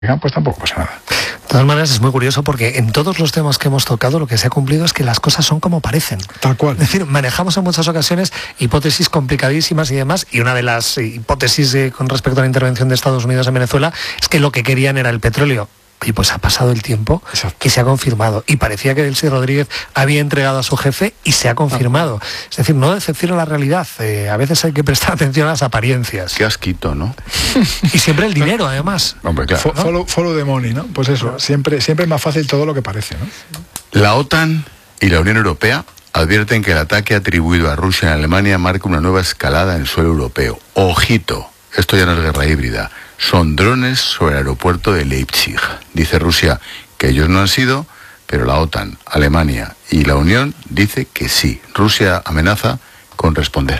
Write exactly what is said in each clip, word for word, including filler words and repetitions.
pues tampoco pasa nada. De todas maneras, es muy curioso porque en todos los temas que hemos tocado lo que se ha cumplido es que las cosas son como parecen. Tal cual. Es decir, manejamos en muchas ocasiones hipótesis complicadísimas y demás, y una de las hipótesis eh, con respecto a la intervención de Estados Unidos en Venezuela es que lo que querían era el petróleo. Y pues ha pasado el tiempo. Exacto. Y se ha confirmado. Y parecía que Delcy Rodríguez había entregado a su jefe y se ha confirmado. Es decir, no decepciona la realidad. Eh, a veces hay que prestar atención a las apariencias. Qué asquito, ¿no? Y siempre el dinero, además. Hombre, claro. ¿no? Follow, follow the money, ¿no? Pues eso, siempre, siempre es más fácil todo lo que parece, ¿no? La OTAN y la Unión Europea advierten que el ataque atribuido a Rusia en Alemania marca una nueva escalada en suelo europeo. Ojito, esto ya no es guerra híbrida. Son drones sobre el aeropuerto de Leipzig. Dice Rusia que ellos no han sido, pero la OTAN, Alemania y la Unión dice que sí. Rusia amenaza con responder.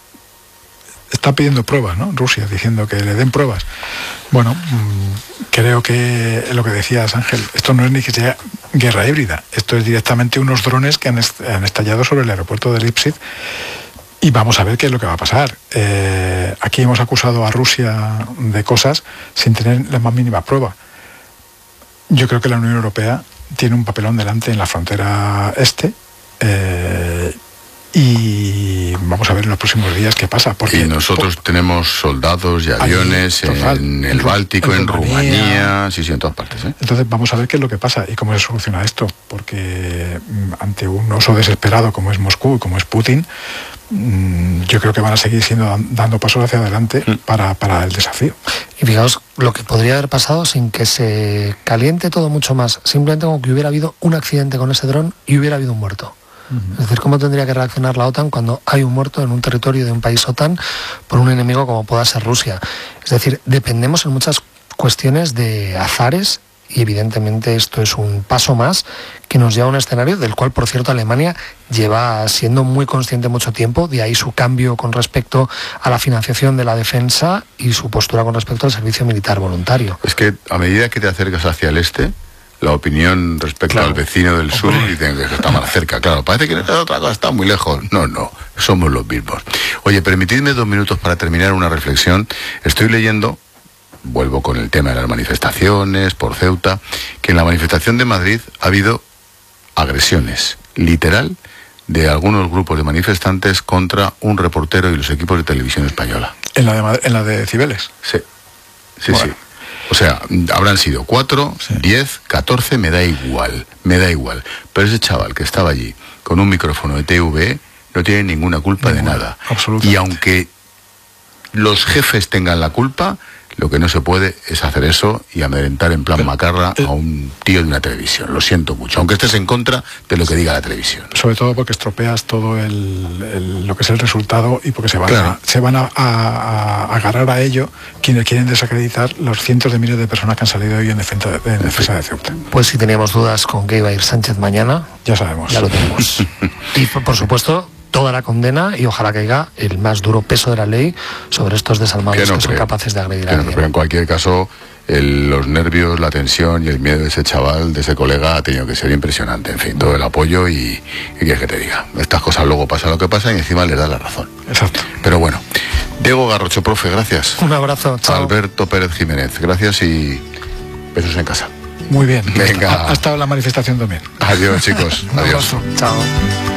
Está pidiendo pruebas, ¿no? Rusia, diciendo que le den pruebas. Bueno, mmm, creo que lo que decías, Ángel, esto no es ni que sea guerra híbrida. Esto es directamente unos drones que han, est- han estallado sobre el aeropuerto de Leipzig. Y vamos a ver qué es lo que va a pasar. Eh, aquí hemos acusado a Rusia de cosas sin tener la más mínima prueba. Yo creo que la Unión Europea tiene un papelón delante en la frontera este. Eh, y vamos a ver en los próximos días qué pasa. Porque, y nosotros por, tenemos soldados y aviones ahí, total, en el Báltico, en, en Rumanía, Rumanía, sí, sí, en todas partes. ¿eh? Entonces vamos a ver qué es lo que pasa y cómo se soluciona esto. Porque ante un oso desesperado como es Moscú y como es Putin, yo creo que van a seguir siendo dando pasos hacia adelante para, para el desafío. Y fijaos lo que podría haber pasado sin que se caliente todo mucho más, simplemente como que hubiera habido un accidente con ese dron y hubiera habido un muerto. Uh-huh. Es decir, ¿cómo tendría que reaccionar la OTAN cuando hay un muerto en un territorio de un país OTAN por un enemigo como pueda ser Rusia? Es decir, dependemos en muchas cuestiones de azares. Y evidentemente esto es un paso más que nos lleva a un escenario del cual, por cierto, Alemania lleva siendo muy consciente mucho tiempo, de ahí su cambio con respecto a la financiación de la defensa y su postura con respecto al servicio militar voluntario. Es que a medida que te acercas hacia el este, la opinión respecto claro. al vecino del sur dicen que está más cerca. Claro, parece que otra cosa está muy lejos. No, no, somos los mismos. Oye, permitidme dos minutos para terminar una reflexión. Estoy leyendo... Vuelvo con el tema de las manifestaciones por Ceuta, que en la manifestación de Madrid ha habido agresiones, literal, de algunos grupos de manifestantes contra un reportero y los equipos de televisión española. ¿En la de, en la de Cibeles? Sí, sí, bueno. sí. O sea, habrán sido cuatro, sí. diez, catorce, me da igual, me da igual. Pero ese chaval que estaba allí con un micrófono de T V E no tiene ninguna culpa ninguna, de nada. Absolutamente. Y aunque los jefes tengan la culpa, lo que no se puede es hacer eso y amedrentar en plan macarra a un tío de una televisión. Lo siento mucho, aunque estés en contra de lo que diga la televisión. Sobre todo porque estropeas todo el, el, lo que es el resultado y porque se van, claro. a, se van a, a, a agarrar a ello quienes quieren desacreditar los cientos de miles de personas que han salido hoy en defensa de, en defensa de Ceuta. Pues si teníamos dudas con qué iba a ir Sánchez mañana, ya sabemos. Ya lo tenemos. Y por, por supuesto... toda la condena y ojalá caiga el más duro peso de la ley sobre estos desalmados que, no que son capaces de agredir a alguien. No, pero en cualquier caso, el, los nervios, la tensión y el miedo de ese chaval, de ese colega, ha tenido que ser impresionante. En fin, todo el apoyo y, y qué es que te diga. Estas cosas luego pasa lo que pasa y encima les da la razón. Exacto. Pero bueno, Diego Garrocho, profe, gracias. Un abrazo. Chao. Alberto Pérez Jiménez, gracias y besos en casa. Muy bien. Venga. Hasta la manifestación también. Adiós, chicos. Adiós. Chao.